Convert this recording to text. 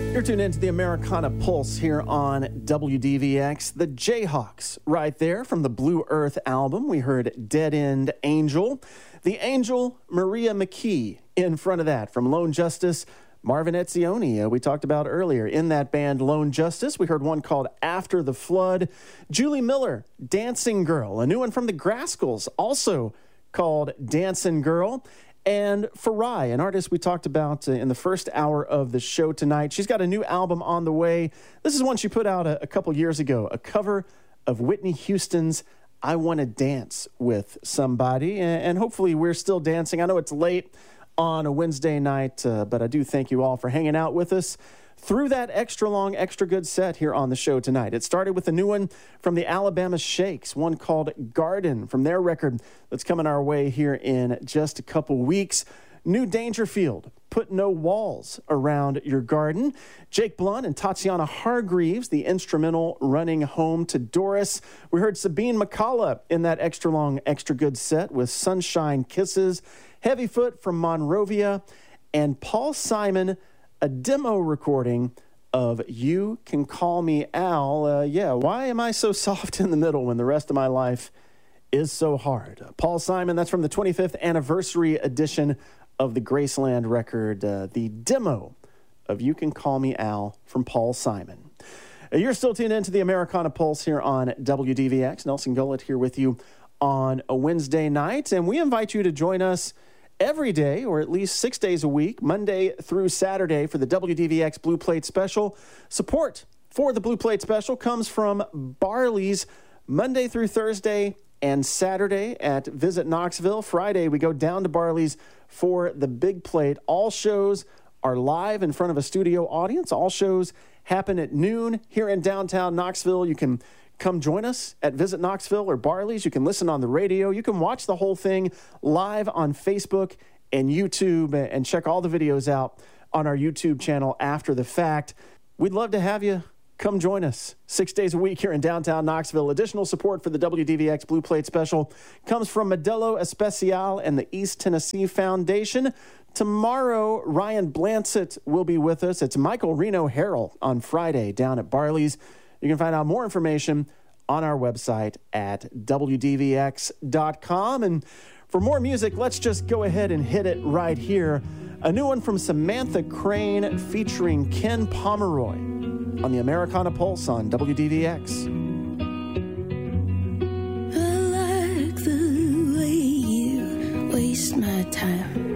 You're tuned into the Americana Pulse here on WDVX. The Jayhawks right there from the Blue Earth album. We heard Dead End Angel. The Angel, Maria McKee in front of that from Lone Justice. Marvin Etzioni, we talked about earlier in that band Lone Justice. We heard one called After the Flood. Julie Miller, Dancing Girl. A new one from the Grascals, also called Dancing Girl. And Farai, an artist we talked about in the first hour of the show tonight. She's got a new album on the way. This is one she put out a couple years ago, a cover of Whitney Houston's I Want to Dance with Somebody. And hopefully we're still dancing. I know it's late on a Wednesday night, but I do thank you all for hanging out with us through that extra long, extra good set here on the show tonight. It started with a new one from the Alabama Shakes, one called Garden from their record that's coming our way here in just a couple weeks. New Dangerfield, Put No Walls Around Your Garden. Jake Blunt and Tatiana Hargreaves, the instrumental Running Home to Doris. We heard Sabine McCullough in that extra long, extra good set with Sunshine Kisses. Heavyfoot from Monrovia. And Paul Simon, a demo recording of You Can Call Me Al. Why am I so soft in the middle when the rest of my life is so hard? Paul Simon, that's from the 25th anniversary edition of the Graceland record, the demo of You Can Call Me Al from Paul Simon. You're still tuned into the Americana Pulse here on WDVX. Nelson Gullett here with you on a Wednesday night, and we invite you to join us every day, or at least 6 days a week, Monday through Saturday, for the WDVX Blue Plate Special. Support for the Blue Plate Special comes from Barley's Monday through Thursday and Saturday at Visit Knoxville. Friday, we go down to Barley's for the Big Plate. All shows are live in front of a studio audience. All shows happen at noon here in downtown Knoxville. You can come join us at Visit Knoxville or Barley's. You can listen on the radio. You can watch the whole thing live on Facebook and YouTube and check all the videos out on our YouTube channel after the fact. We'd love to have you come join us 6 days a week here in downtown Knoxville. Additional support for the WDVX Blue Plate Special comes from Modelo Especial and the East Tennessee Foundation. Tomorrow, Ryan Blansett will be with us. It's Michael Reno Harrell on Friday down at Barley's. You can find out more information on our website at WDVX.com. And for more music, let's just go ahead and hit it right here. A new one from Samantha Crane featuring Ken Pomeroy on the Americana Pulse on WDVX. I like the way you waste my time.